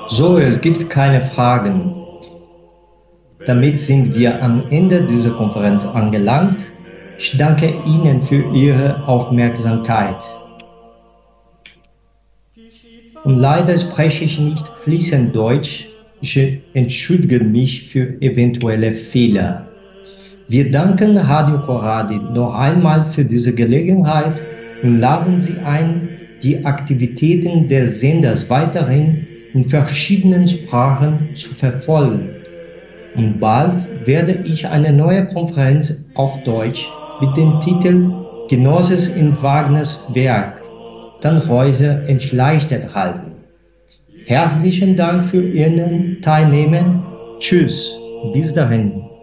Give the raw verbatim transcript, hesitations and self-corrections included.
So, es gibt keine Fragen. Damit sind wir am Ende dieser Konferenz angelangt. Ich danke Ihnen für Ihre Aufmerksamkeit. Und leider spreche ich nicht fließend Deutsch. Ich entschuldige mich für eventuelle Fehler. Wir danken Radio Corradi noch einmal für diese Gelegenheit und laden Sie ein, die Aktivitäten des Senders weiterhin in verschiedenen Sprachen zu verfolgen. Und bald werde ich eine neue Konferenz auf Deutsch mit dem Titel Genosses in Wagners Werk, Tannhäuser entschleichtert halten. Herzlichen Dank für Ihren Teilnehmen. Tschüss, bis dahin.